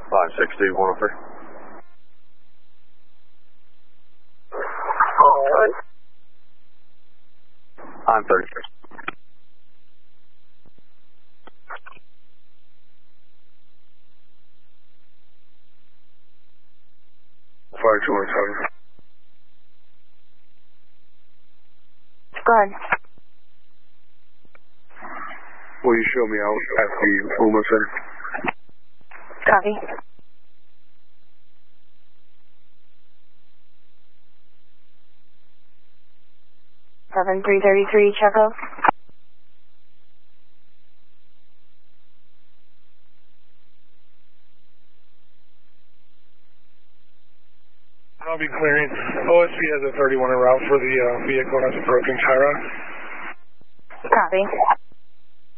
560, 103. Alright. I'm 36. Fire 217. Go ahead. Will you show me out at the UMA Center? Copy. Seven 333 Checo. I'll be clearing. OSP has a 31 en route for the vehicle that's a broken tie rod. Copy.